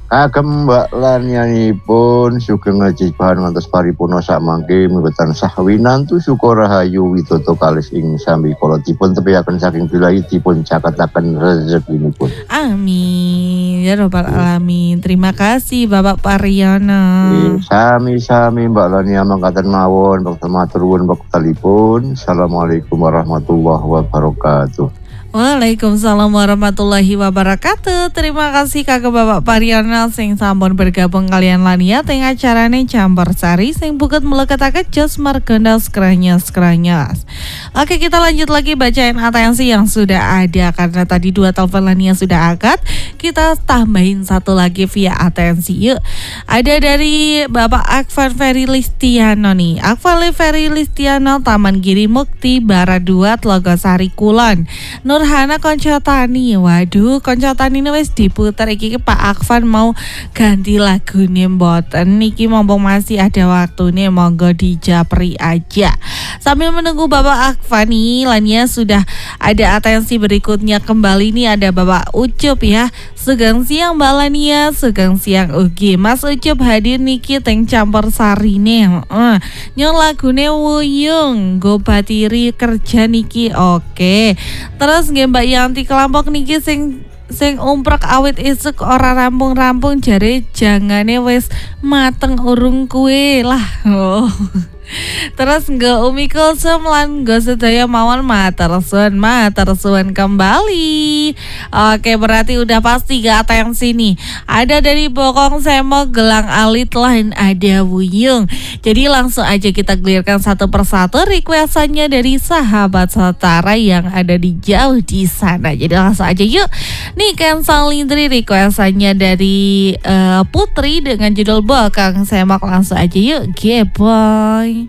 Kagem Mbak lan yanipun sugeng ngejibahan ngantos paripurna sak mangke mboten sah winantu syukur rahayu widodo kalis ing sami kala dipun tepiaken saking bilahi dipun caketaken rezekinipun. Amin ya rabbal alamin. Terima kasih Bapak Pariono. Sami-sami Mbak Lania mangkaten mawon wekdal matur nuwun wektalipun. Assalamualaikum warahmatullahi wabarakatuh. Waalaikumsalam warahmatullahi wabarakatuh. Terima kasih Kakak Bapak Pariono sing sampun bergabung kalian Lania teng acarane Campur Sari sing buket meleketake jos marganda skranyas. Oke, kita lanjut lagi bacain atensi yang sudah ada karena tadi 2 telepon Lania sudah angkat. Kita tambahin satu lagi via atensi yuk. Ada dari Bapak Akvan Ferry Listiano nih. Akvan Ferry Listiano Taman Giri Mukti Barat 2 Tlogosari Kulon. Nurhana Koncotani, waduh Koncotani ini wis diputer iki Pak Akvan mau ganti lagu nih mboten niki mumpung masih ada waktu nih monggo dijapri aja. Sambil menunggu Bapak Akvan nih Lania sudah ada atensi berikutnya kembali nih ada Bapak Ucup ya. Sugeng siang Mbak Lania, sugeng siang ugi Mas Ucup hadir niki teng Campur Sari nih. Nyong lagune Wuyung go batiri kerja niki. Oke. Terus nggih Mbak Yanti kelompok niki sing umprek awit isuk ora rampung-rampung jare jangane wis mateng urung kue lah. Terus nggo Umi Kulsum lan nggo sedaya mawon matur suwun kembali. Oke, berarti udah pasti gak atensi nih. Ada dari Bokong Semo Gelang Alit lain ada Wuyung. Jadi langsung aja kita clearkan satu persatu requestannya dari sahabat setara yang ada di jauh di sana. Jadi langsung aja yuk. Nih Cancel Lindri requestannya dari Putri dengan judul Bokong Semo, langsung aja yuk. Boy.